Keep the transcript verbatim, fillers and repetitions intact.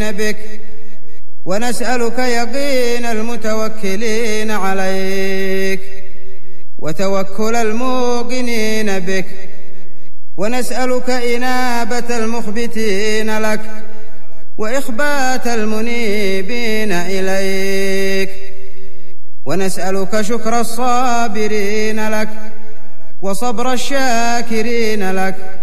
بك، ونسألك يقين المتوكلين عليك وتوكل الموقنين بك، ونسألك إنابة المخبتين لك وإخبات المنيبين إليك، ونسألك شكر الصابرين لك وصبر الشاكرين لك